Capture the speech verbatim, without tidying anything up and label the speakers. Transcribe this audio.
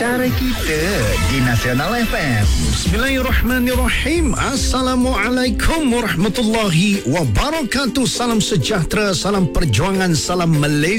Speaker 1: Cara kita di Nasional F M.
Speaker 2: Bismillahirrahmanirrahim. Assalamualaikum warahmatullahi wabarakatuh. Salam sejahtera, salam perjuangan, salam Malaysia.